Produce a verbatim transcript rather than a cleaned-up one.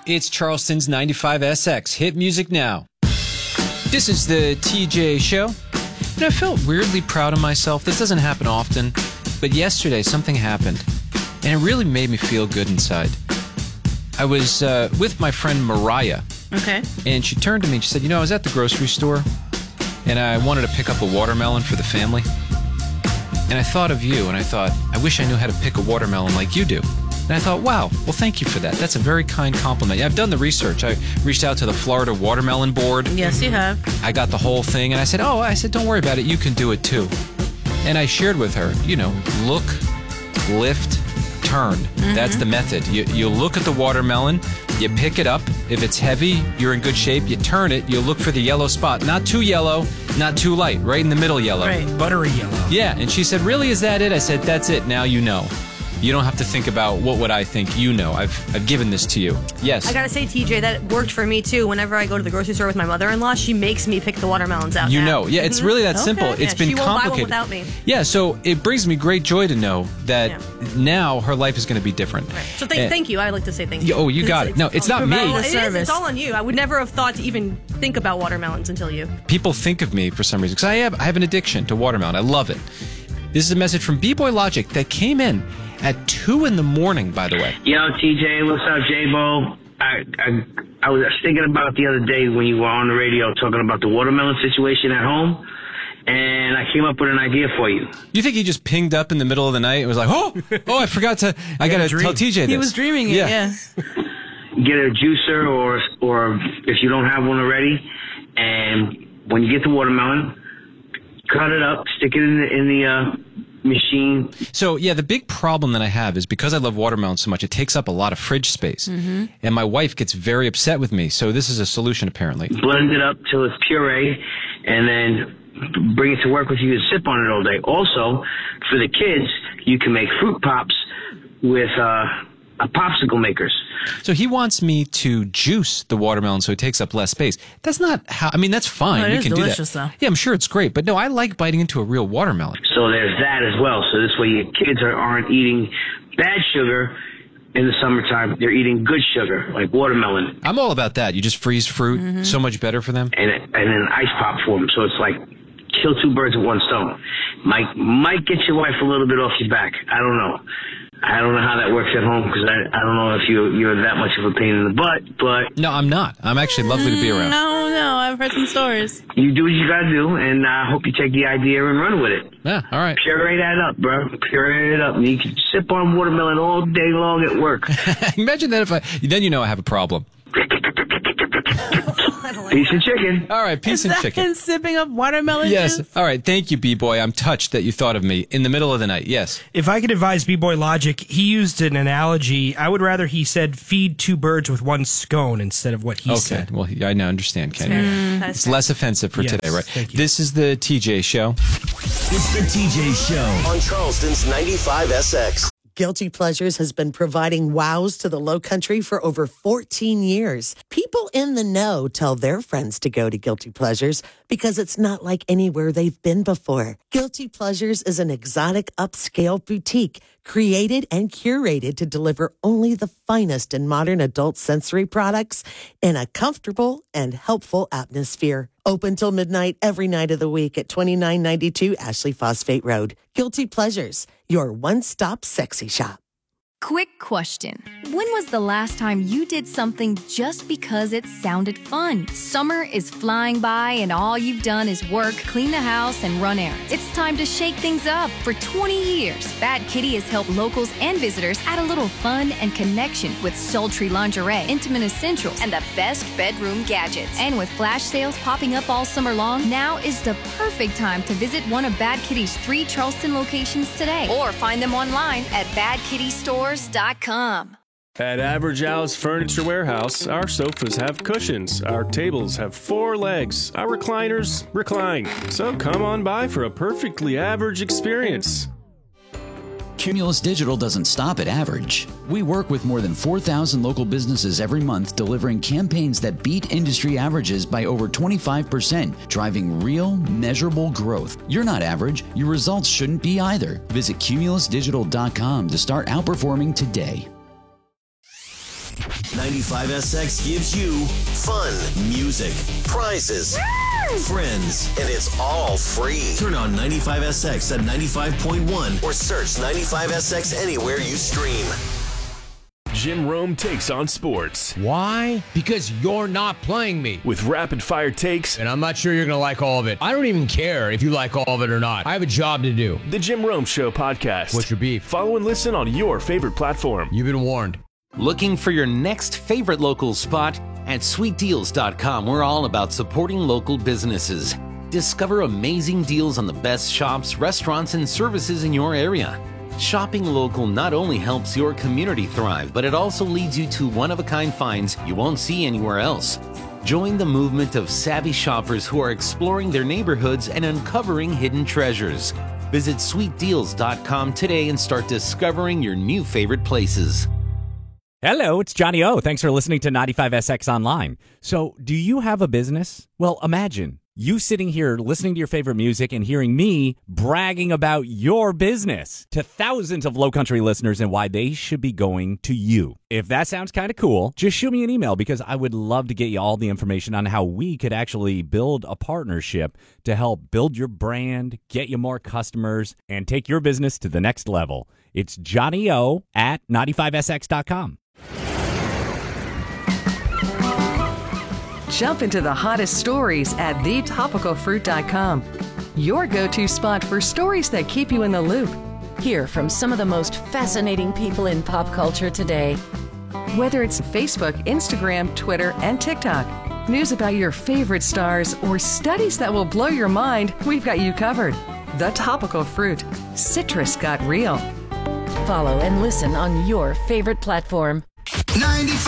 It's Charleston's ninety-five S X. Hit music now. This is the T J Show. And I felt weirdly proud of myself. This doesn't happen often, but yesterday something happened, and it really made me feel good inside. I was uh, with my friend Mariah. Okay. And she turned to me and she said, you know, I was at the grocery store, and I wanted to pick up a watermelon for the family. And I thought of you, and I thought, I wish I knew how to pick a watermelon like you do. And I thought, wow, well, thank you for that. That's a very kind compliment. I've done the research. I reached out to the Florida Watermelon Board. Yes, you have. I got the whole thing, and I said, oh, I said, don't worry about it. You can do it, too. And I shared with her, you know, look, lift, turn. Mm-hmm. That's the method. You, you look at the watermelon, you pick it up. If it's heavy, you're in good shape. You turn it, you look for the yellow spot. Not too yellow, not too light, right in the middle yellow. Right. Buttery yellow. Yeah, and she said, really, is that it? I said, that's it. Now you know. You don't have to think about what would I think. You know. I've I've given this to you. Yes. I gotta say, T J, that worked for me too. Whenever I go to the grocery store with my mother-in-law, she makes me pick the watermelons out. You now. know. Yeah, it's really that Okay. simple. It's Yeah, been she won't complicated. buy one without me. Yeah, so it brings me great joy to know that Yeah. now her life is going to be different. Right. So th- And- thank you. I like to say thank Yeah, you. oh, you got it. No, it's not me. Well, it is. service. It's all on you. I would never have thought to even think about watermelons until you. People think of me for some reason because I have I have an addiction to watermelon. I love it. This is a message from B-Boy Logic that came in at two in the morning, by the way. Yo, T J, what's up, J-Bo? I, I I was thinking about the other day when you were on the radio talking about the watermelon situation at home, and I came up with an idea for you. You think he just pinged up in the middle of the night and was like, oh, oh, I forgot to, I got to dream. tell T J this. He was dreaming it, yeah. Get a juicer, or or if you don't have one already, and when you get the watermelon, cut it up, stick it in the, in the uh, machine. So, yeah, the big problem that I have is because I love watermelon so much, it takes up a lot of fridge space. Mm-hmm. And my wife gets very upset with me. So this is a solution, apparently. Blend it up till it's puree, and then bring it to work with you and sip on it all day. Also, for the kids, you can make fruit pops with uh, a popsicle makers. So he wants me to juice the watermelon so it takes up less space. That's not how, I mean, that's fine. No, it you is can delicious, do that. though. Yeah, I'm sure it's great. But no, I like biting into a real watermelon. So there's that as well. So this way your kids are, aren't eating bad sugar in the summertime. They're eating good sugar, like watermelon. I'm all about that. You just freeze fruit. Mm-hmm. So much better for them. And, and then ice pop for them. So it's like kill two birds with one stone. Might, might get your wife a little bit off your back. I don't know. I don't know how that works at home because I, I don't know if you, you're that much of a pain in the butt, but... No, I'm not. I'm actually lovely to be around. No, no, I've heard some stories. You do what you gotta do, and I hope you take the idea and run with it. Yeah, all right. Puree that up, bro. Puree it up. And you can sip on watermelon all day long at work. Imagine that if I... Then you know I have a problem. Piece of chicken. All right, piece Is and that chicken. him sipping up watermelon Yes. juice? All right. Thank you, B-Boy. I'm touched that you thought of me in the middle of the night. Yes. If I could advise B-Boy Logic, he used an analogy. I would rather he said feed two birds with one scone instead of what he Okay. said. Well, I now understand, Kenny. Mm, that is It's fair. less offensive for Yes, today, right? thank you. This is the T J Show. It's the T J Show on Charleston's ninety-five S X. Guilty Pleasures has been providing wows to the Lowcountry for over fourteen years. People in the know tell their friends to go to Guilty Pleasures because it's not like anywhere they've been before. Guilty Pleasures is an exotic upscale boutique created and curated to deliver only the finest in modern adult sensory products in a comfortable and helpful atmosphere. Open till midnight every night of the week at twenty-nine ninety-two Ashley Phosphate Road. Guilty Pleasures, your one-stop sexy shop. Quick question. When was the last time you did something just because it sounded fun? Summer is flying by and all you've done is work, clean the house, and run errands. It's time to shake things up. For twenty years, Bad Kitty has helped locals and visitors add a little fun and connection with sultry lingerie, intimate essentials, and the best bedroom gadgets. And with flash sales popping up all summer long, now is the perfect time to visit one of Bad Kitty's three Charleston locations today, or find them online at bad kitty stores dot com. At Average Al's Furniture Warehouse, our sofas have cushions, our tables have four legs, our recliners recline. So come on by for a perfectly average experience. Cumulus Digital doesn't stop at average. We work with more than four thousand local businesses every month, delivering campaigns that beat industry averages by over twenty-five percent, driving real, measurable growth. You're not average. Your results shouldn't be either. Visit cumulus digital dot com to start outperforming today. ninety-five S X gives you fun, music, prizes, friends, and it's all free. Turn on ninety-five S X at ninety-five point one or search ninety-five S X anywhere you stream. Jim Rome takes on sports. Why? Because you're not playing me. With rapid-fire takes. And I'm not sure you're going to like all of it. I don't even care if you like all of it or not. I have a job to do. The Jim Rome Show podcast. What's your beef? Follow and listen on your favorite platform. You've been warned. Looking for your next favorite local spot? At sweet deals dot com, we're all about supporting local businesses. Discover amazing deals on the best shops, restaurants, and services in your area. Shopping local not only helps your community thrive, but it also leads you to one-of-a-kind finds you won't see anywhere else. Join the movement of savvy shoppers who are exploring their neighborhoods and uncovering hidden treasures. Visit sweet deals dot com today and start discovering your new favorite places. Hello, it's Johnny O. Thanks for listening to ninety-five S X Online. So, do you have a business? Well, imagine you sitting here listening to your favorite music and hearing me bragging about your business to thousands of Low Country listeners and why they should be going to you. If that sounds kind of cool, just shoot me an email because I would love to get you all the information on how we could actually build a partnership to help build your brand, get you more customers, and take your business to the next level. It's Johnny O at ninety-five S X dot com. Jump into the hottest stories at the topical fruit dot com. Your go-to spot for stories that keep you in the loop. Hear from some of the most fascinating people in pop culture today. Whether it's Facebook, Instagram, Twitter, and TikTok, news about your favorite stars, or studies that will blow your mind, we've got you covered. The Topical Fruit. Citrus got real. Follow and listen on your favorite platform. ninety-five